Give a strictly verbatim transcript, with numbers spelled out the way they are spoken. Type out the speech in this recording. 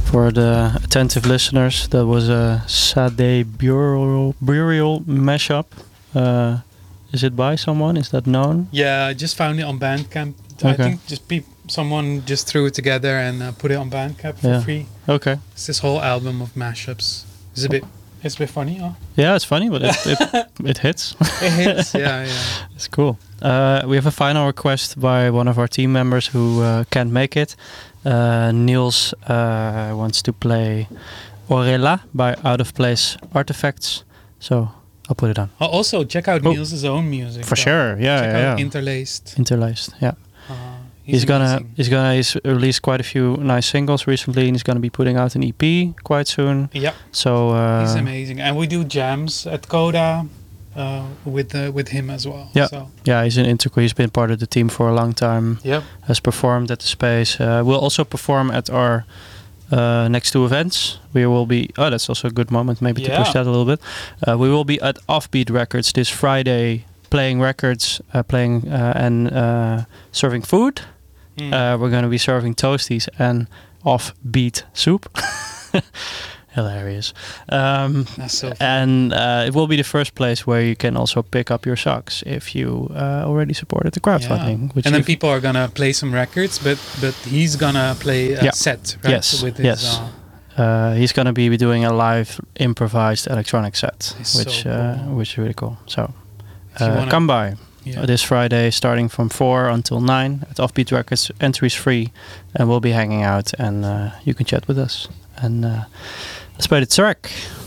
For the attentive listeners, that was a Sade Burial, burial mashup. Uh, is it by someone? Is that known? Yeah, I just found it on Bandcamp. Okay. I think just pe- someone just threw it together and uh, put it on Bandcamp for Yeah. free. Okay. It's this whole album of mashups. It's a bit, it's a bit funny, huh? Yeah, it's funny, but it it, it hits. It hits, yeah, yeah. It's cool. Uh, we have a final request by one of our team members who uh, can't make it. Uh, Niels uh, wants to play Orella by Out of Place Artifacts, so I'll put it on. Oh, also, check out Oh. Niels' own music. For though. sure, yeah, check yeah, out yeah. Interlaced. Interlaced, yeah. Uh, He's, he's gonna amazing. he's gonna he's released quite a few nice singles recently, and he's gonna be putting out an E P quite soon. Yeah, So uh, he's amazing, and we do jams at Coda uh, with uh, with him as well. Yeah. So, yeah, he's an integral. He's been part of the team for a long time. yeah. Has performed at the space. Uh, we'll also perform at our uh, next two events. We will be. Oh, that's also a good moment, maybe to push Yeah. that a little bit. Uh, we will be at Offbeat Records this Friday, playing records, uh, playing uh, and uh, serving food. Mm. Uh, we're going to be serving toasties and Offbeat soup. Hilarious. Um, That's so fun. and uh, it will be the first place where you can also pick up your socks if you uh, already supported the crowdfunding. Yeah. Which and then if- people are gonna play some records, but but he's gonna play a Yeah. set, right? Yes, With his, yes. Uh, Uh, he's going to be doing a live improvised electronic set, It's which so uh, cool. which is really cool. So If you uh, wanna- come by yeah. uh, this Friday, starting from four until nine at Offbeat Records. Entry is free, and we'll be hanging out, and uh, you can chat with us. And uh, let's play the track.